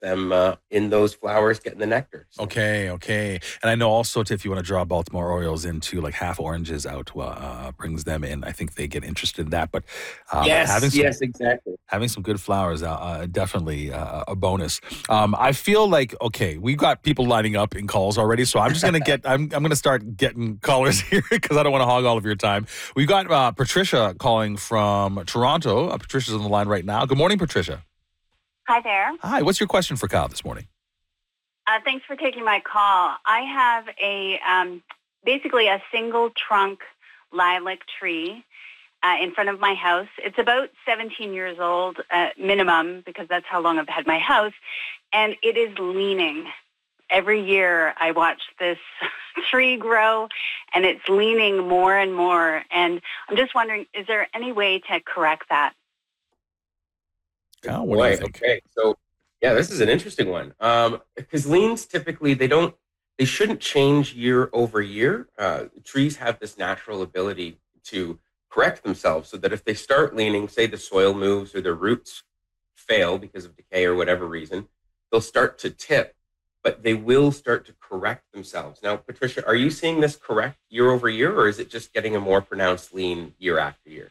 them in those flowers getting the nectar. So. Okay. And I know also, if you want to draw Baltimore Orioles into like half oranges out, brings them in. I think they get interested in that. But Yes, yes, exactly. having some good flowers, definitely a bonus. I feel like, okay, we've got people lining up in calls already, so I'm just going to I'm going to start getting callers here because I don't want to hog all of your time. We've got Patricia calling from Toronto. Patricia's on the line right now. Good morning, Patricia. Hi there. Hi, what's your question for Kyle this morning? Thanks for taking my call. I have basically a single trunk lilac tree in front of my house. It's about 17 years old minimum because that's how long I've had my house. And it is leaning. Every year I watch this tree grow and it's leaning more and more. And I'm just wondering, is there any way to correct that? Kyle, what do you think? Okay. So, yeah, this is an interesting one. Because leans typically, they shouldn't change year over year. Trees have this natural ability to correct themselves so that if they start leaning, say the soil moves or their roots fail because of decay or whatever reason, they'll start to tip, but they will start to correct themselves. Now, Patricia, are you seeing this correct year over year, or is it just getting a more pronounced lean year after year?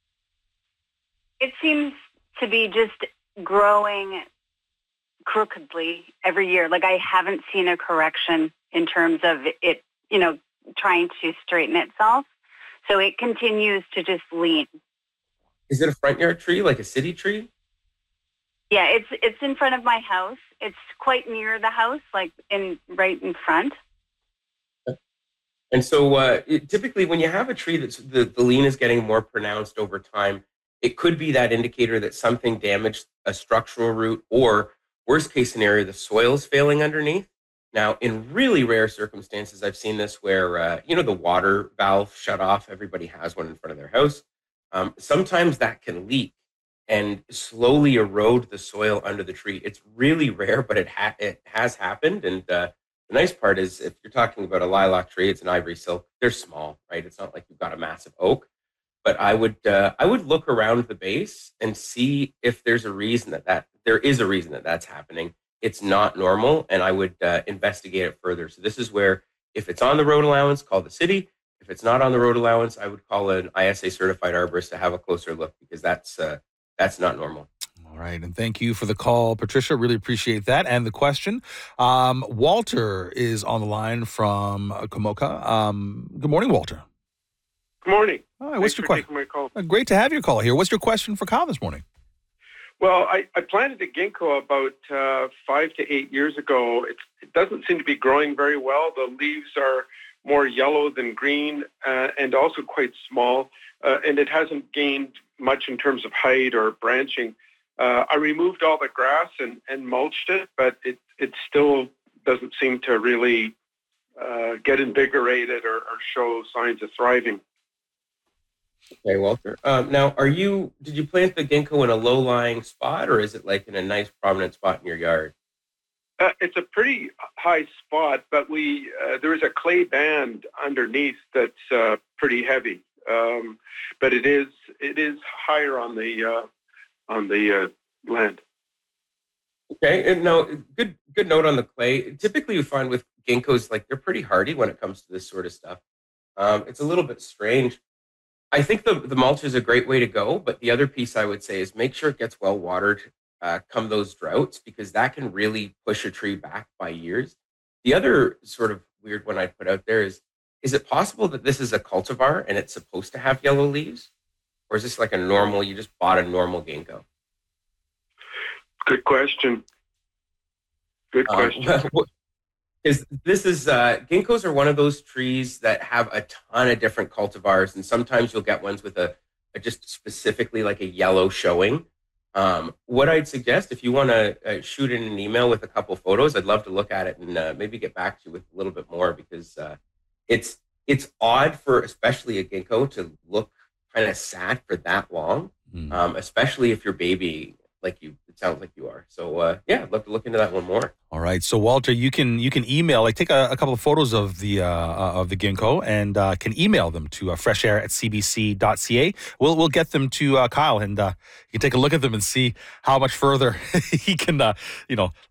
It seems to be just growing crookedly every year. Like I haven't seen a correction in terms of it, trying to straighten itself. So it continues to just lean. Is it a front yard tree, like a city tree? Yeah, it's in front of my house. It's quite near the house, like right in front. And so typically when you have a tree that's the lean is getting more pronounced over time, it could be that indicator that something damaged a structural root, or worst case scenario, the soil's failing underneath. Now, in really rare circumstances, I've seen this where, the water valve shut off. Everybody has one in front of their house. Sometimes that can leak and slowly erode the soil under the tree. It's really rare, but it has happened. And the nice part is if you're talking about a lilac tree, it's an ivory silk. They're small, right? It's not like you've got a massive oak. But I would look around the base and see if there's a reason there is a reason that that's happening. It's not normal, and I would investigate it further. So this is where, if it's on the road allowance, call the city. If it's not on the road allowance, I would call an ISA certified arborist to have a closer look, because that's not normal. All right, and thank you for the call, Patricia. Really appreciate that and the question. Walter is on the line from Komoka. Good morning, Walter. Good morning. Hi, what's your question? Taking my call. Great to have your call here. What's your question for Kyle this morning? Well, I planted a ginkgo about 5 to 8 years ago. It doesn't seem to be growing very well. The leaves are more yellow than green and also quite small, and it hasn't gained much in terms of height or branching. I removed all the grass and mulched it, but it still doesn't seem to really get invigorated or show signs of thriving. Okay, Walter. Now, did you plant the ginkgo in a low-lying spot, or is it like in a nice prominent spot in your yard? It's a pretty high spot, but there is a clay band underneath that's pretty heavy. But it is higher on the land. Okay, and now good note on the clay. Typically, you find with ginkgos, like, they're pretty hardy when it comes to this sort of stuff. It's a little bit strange. I think the mulch is a great way to go, but the other piece I would say is make sure it gets well watered come those droughts, because that can really push a tree back by years. The other sort of weird one I'd put out there is it possible that this is a cultivar and it's supposed to have yellow leaves? Or is this like you just bought a normal ginkgo? Good question. Because this is ginkgos are one of those trees that have a ton of different cultivars, and sometimes you'll get ones with a just specifically like a yellow showing. What I'd suggest, if you want to shoot in an email with a couple photos, I'd love to look at it and maybe get back to you with a little bit more, because it's odd for especially a ginkgo to look kind of sad for that long, especially if you're baby like you. It sounds like you are. So I'd love to look into that one more. All right. So Walter, you can email, like, take a couple of photos of the ginkgo and can email them to freshair@cbc.ca. We'll get them to Kyle, and you can take a look at them and see how much further he can